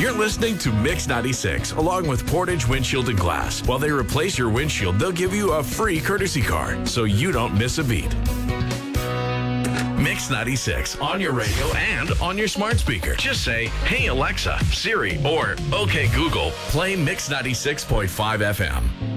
You're listening to Mix 96, along with Portage Windshield and Glass. While they replace your windshield, they'll give you a free courtesy car, so you don't miss a beat. Mix 96 on your radio and on your smart speaker. Just say, "Hey Alexa, Siri," or "Okay Google, play Mix 96.5 FM."